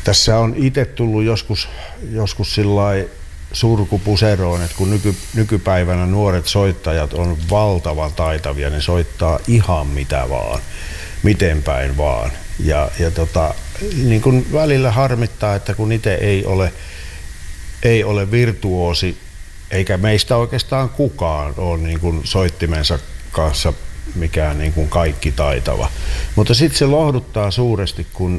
Tässä on itse tullut joskus sillai surkupuseroon, että kun nykypäivänä nuoret soittajat on valtavan taitavia, ne soittaa ihan mitä vaan, miten päin vaan. Ja niin kun välillä harmittaa, että kun itse ei ole virtuoosi, eikä meistä oikeastaan kukaan ole niin kun soittimensa kanssa mikään niin kuin kaikki taitava. Mutta sitten se lohduttaa suuresti, kun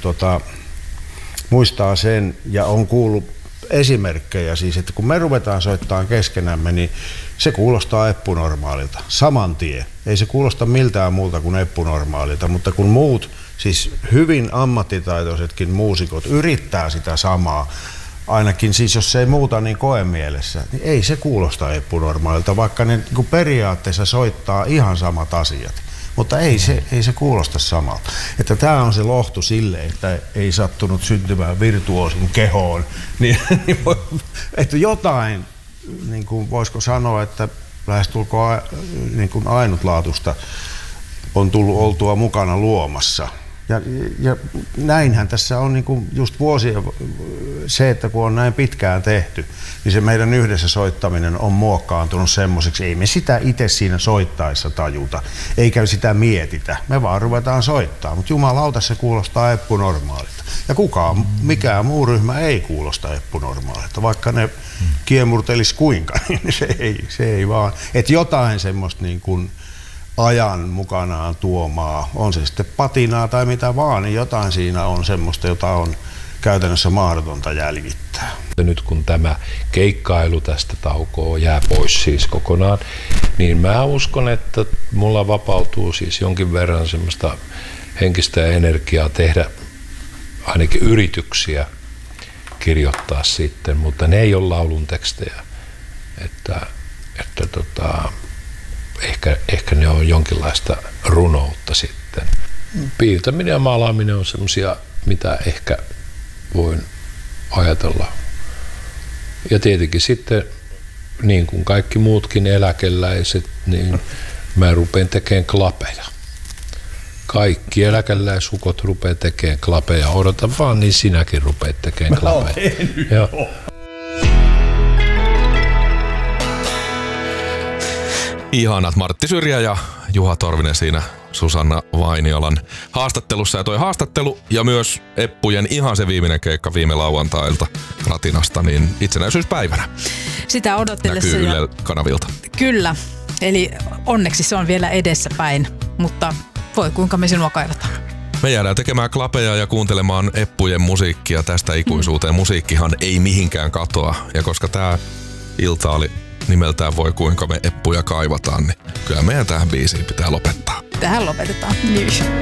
muistaa sen ja on kuullut esimerkkejä siis, että kun me ruvetaan soittamaan keskenämme, niin se kuulostaa eppunormaalilta saman tien. Ei se kuulosta miltään muulta kuin eppunormaalilta, mutta kun muut, siis hyvin ammattitaitoisetkin muusikot yrittää sitä samaa, ainakin siis jos se ei muuta niin koemielessä, niin ei se kuulosta eppunormaalilta, vaikka ne niin periaatteessa soittaa ihan samat asiat. Mutta ei se kuulosta samalta. Että tämä on se lohtu sille, että ei sattunut syntymään virtuoosin kehoon. Että jotain, niin kuin voisiko sanoa, että lähestulkoon niin kuin ainutlaatuista on tullut oltua mukana luomassa. Ja näinhän tässä on niin kuin just vuosien se, että kun on näin pitkään tehty, niin se meidän yhdessä soittaminen on muokkaantunut semmoiseksi. Ei me sitä itse siinä soittaessa tajuta, eikä sitä mietitä. Me vaan ruvetaan soittaa, mutta jumalauta se kuulostaa eppunormaalilta. Ja mikään muu ryhmä ei kuulosta eppunormaalilta, vaikka ne kiemurtelis kuinka, niin se ei vaan. Että jotain semmoista niin kuin ajan mukanaan tuomaa, on se sitten patinaa tai mitä vaan, niin jotain siinä on semmoista, jota on käytännössä mahdotonta jäljittää. Nyt kun tämä keikkailu tästä taukoa jää pois siis kokonaan, niin mä uskon, että mulla vapautuu siis jonkin verran semmoista henkistä energiaa tehdä ainakin yrityksiä kirjoittaa sitten, mutta ne ei ole laulun tekstejä, Ehkä ne on jonkinlaista runoutta sitten. Piirtäminen ja maalaaminen on semmoisia, mitä ehkä voin ajatella. Ja tietenkin sitten, niin kuin kaikki muutkin eläkeläiset, niin mä rupean tekemään klapeja. Kaikki eläkeläisukot rupeaa tekemään klapeja. Odota vaan, niin sinäkin rupeat tekemään klapeja. Ihanat Martti Syrjä ja Juha Torvinen siinä Susanna Vainiolan haastattelussa. Ja toi haastattelu ja myös Eppujen ihan se viimeinen keikka viime lauantailta Ratinasta, niin itsenäisyyspäivänä. Sitä odotellessa. Näkyy Yle-kanavilta. Kyllä, eli onneksi se on vielä edessäpäin, mutta voi kuinka me sinua kaivataan. Me jäädään tekemään klapeja ja kuuntelemaan Eppujen musiikkia tästä ikuisuuteen. Musiikkihan ei mihinkään katoa. Ja koska tää ilta oli nimeltään Voi kuinka me Eppuja kaivataan, niin kyllä meidän tähän biisiin pitää lopettaa. Tähän lopetetaan. Niin.